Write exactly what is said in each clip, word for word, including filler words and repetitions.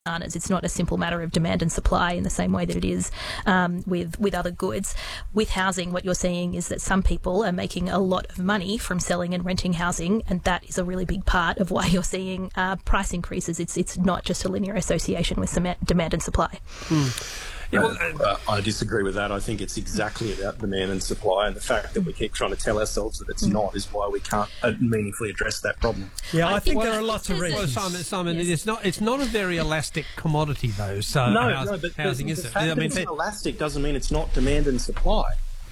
It's not a simple matter of demand and supply in the same way that it is um, with with other goods. With housing, what you're seeing is that some people are making a lot of money from selling and renting housing, and that is a really big part of why you're seeing uh, price increases. It's it's not just a linear association with demand and supply. Mm. Yeah, well, uh, I disagree with that. I think it's exactly about demand and supply, and the fact that we keep trying to tell ourselves that it's not is why we can't uh, meaningfully address that problem. Yeah, I, I think, think there are lots of reasons. Well, Simon, Simon yes. it's not it's not a very elastic commodity, though. So no, house, no, but housing the, is the it? fact I mean, that it's elastic doesn't mean it's not demand and supply.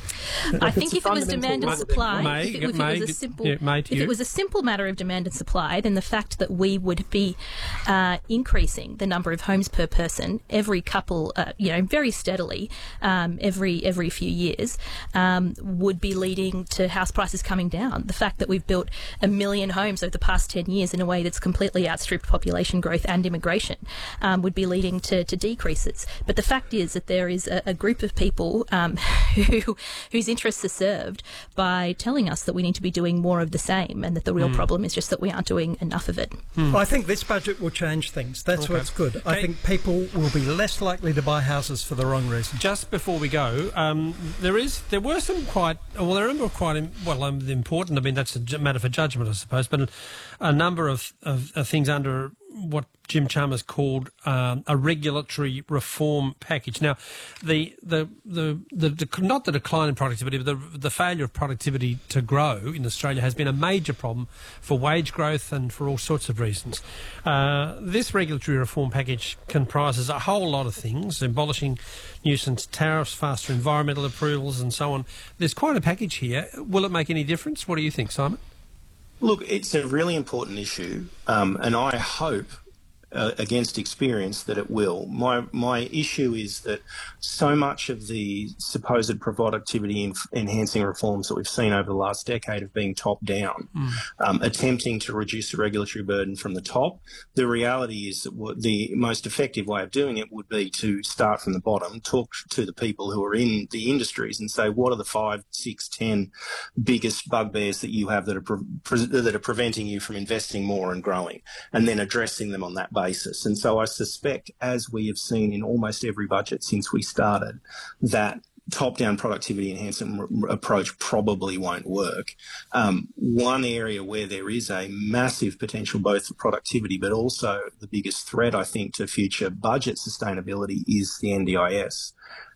I think if it was demand and supply, May, if, it, if May, it was a simple, yeah, May if you. it was a simple matter of demand and supply, then the fact that we would be uh, increasing the number of homes per person every couple, uh, you know, very steadily, um, every every few years, um, would be leading to house prices coming down. The fact that we've built a million homes over the past ten years in a way that's completely outstripped population growth and immigration um, would be leading to, to decreases. But the fact is that there is a, a group of people um, who whose interests are served by telling us that we need to be doing more of the same, and that the real mm. problem is just that we aren't doing enough of it. Mm. I think this budget will change things. That's okay. what's good. I hey. think people will be less likely to buy houses for the wrong reasons. Just before we go, um, there is there were some quite well, there are a number of quite well um, important. I mean, that's a matter for judgment, I suppose, but a, a number of, of, of things under what Jim Chalmers called um, a regulatory reform package. Now, the the, the the the not the decline in productivity, but the the failure of productivity to grow in Australia has been a major problem for wage growth and for all sorts of reasons. Uh, this regulatory reform package comprises a whole lot of things: abolishing nuisance tariffs, faster environmental approvals, and so on. There's quite a package here. Will it make any difference? What do you think, Simon? Look, it's a really important issue, um, and I hope, uh, against experience, that it will. My my issue is that so much of the supposed productivity en- enhancing reforms that we've seen over the last decade have been top down, mm. um, attempting to reduce the regulatory burden from the top. The reality is that what the most effective way of doing it would be to start from the bottom, talk to the people who are in the industries and say, what are the five, six, ten biggest bugbears that you have that are pre- pre- that are preventing you from investing more and growing, and then addressing them on that basis. And so I suspect, as we have seen in almost every budget since we started, that top-down productivity enhancement r- approach probably won't work. Um, one area where there is a massive potential both for productivity but also the biggest threat, I think, to future budget sustainability is the N D I S.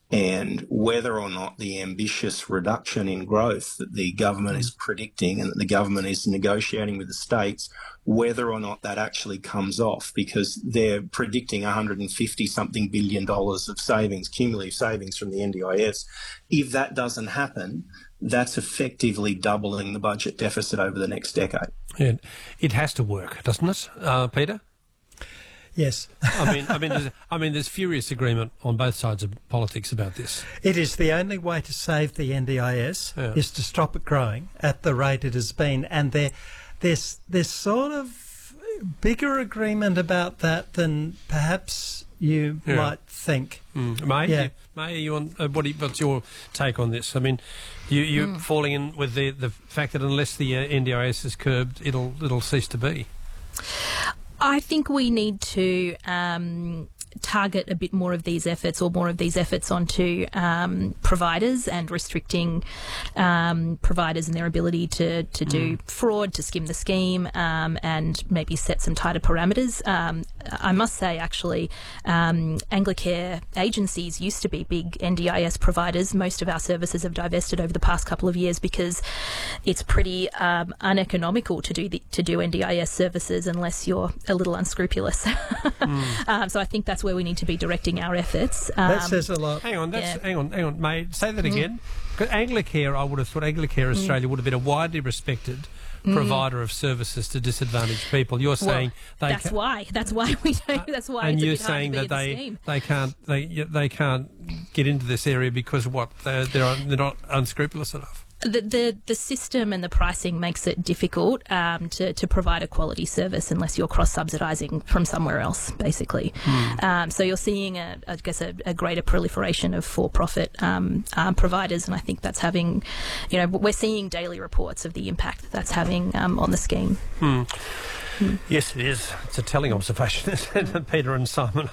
And whether or not the ambitious reduction in growth that the government is predicting and that the government is negotiating with the states, whether or not that actually comes off, because they're predicting one hundred fifty something billion dollars of savings, cumulative savings from the N D I S. If that doesn't happen, that's effectively doubling the budget deficit over the next decade. Yeah, it has to work, doesn't it, uh, Peter? Yes. I mean, I mean, there's, I mean, there's furious agreement on both sides of politics about this. It is the only way to save the N D I S yeah. is to stop it growing at the rate it has been, and there, there's there's sort of bigger agreement about that than perhaps you yeah. might think. Mm. May, yeah. May, you on? Uh, what you, what's your take on this? I mean, you you mm. falling in with the the fact that unless the uh, N D I S is curbed, it'll it'll cease to be. I think we need to um, target a bit more of these efforts or more of these efforts onto um, providers and restricting um, providers and their ability to, to do mm. fraud, to skim the scheme, um, and maybe set some tighter parameters. Um, I must say, actually, um, Anglicare agencies used to be big N D I S providers. Most of our services have divested over the past couple of years because it's pretty um, uneconomical to do the, to do N D I S services unless you're a little unscrupulous. mm. um, so I think that's where we need to be directing our efforts. Um, that says a lot. Hang on, that's, yeah. hang on, hang on, mate. Say that mm. again. Because Anglicare, I would have thought Anglicare Australia mm. would have been a widely respected mm. provider of services to disadvantaged people. You're saying well, they that's ca- why. That's why we don't. That's why. And it's you're a bit saying hard to that be in they the scheme. they can't they they can't get into this area because what they're they're, they're not unscrupulous enough. The, the the system and the pricing makes it difficult um, to, to provide a quality service unless you're cross-subsidising from somewhere else, basically. Mm. Um, so you're seeing, a, I guess, a, a greater proliferation of for-profit um, um, providers, and I think that's having, you know, we're seeing daily reports of the impact that that's having um, on the scheme. Mm. Yes, it is. It's a telling observation, isn't it, Peter and Simon?